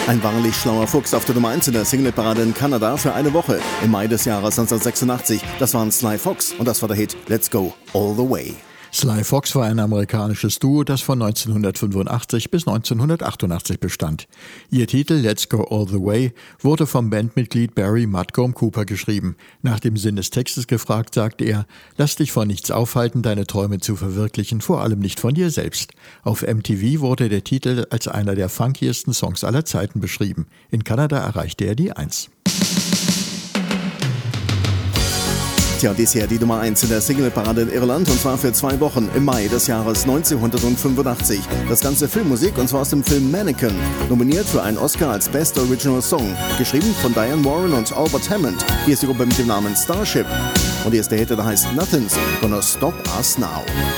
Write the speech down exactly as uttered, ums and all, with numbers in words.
Ein wahrlich schlauer Fuchs auf der Nummer eins in der Singleparade in Kanada für eine Woche. Im Mai des Jahres neunzehnhundertsechsundachtzig. Das waren Sly Fox und das war der Hit Let's Go All the Way. Sly Fox war ein amerikanisches Duo, das von neunzehnhundertfünfundachtzig bis neunzehnhundertachtundachtzig bestand. Ihr Titel Let's Go All the Way wurde vom Bandmitglied Barry Mudgomb Cooper geschrieben. Nach dem Sinn des Textes gefragt, sagt er: Lass dich von nichts aufhalten, deine Träume zu verwirklichen, vor allem nicht von dir selbst. Auf M T V wurde der Titel als einer der funkiesten Songs aller Zeiten beschrieben. In Kanada erreichte er die Eins. Tja, dies hier die Nummer eins in der Singleparade in Irland und zwar für zwei Wochen im Mai des Jahres neunzehnhundertfünfundachtzig. Das ganze Filmmusik und zwar aus dem Film Mannequin, nominiert für einen Oscar als Best Original Song, geschrieben von Diane Warren und Albert Hammond. Hier ist die Gruppe mit dem Namen Starship und hier ist der Hit, der heißt Nothing's Gonna Stop Us Now.